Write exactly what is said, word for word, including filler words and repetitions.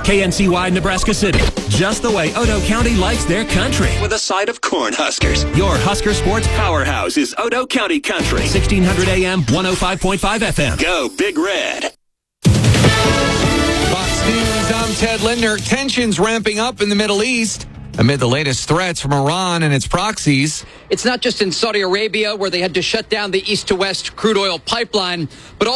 K N C Y, Nebraska City. Just the way Otoe County likes their country. With a side of Cornhuskers. Your Husker sports powerhouse is Otoe County Country. sixteen hundred A M, one oh five point five F M. Go Big Red. Fox News, I'm Ted Lindner. Tensions ramping up in the Middle East amid the latest threats from Iran and its proxies. It's not just in Saudi Arabia where they had to shut down the east to west crude oil pipeline, but also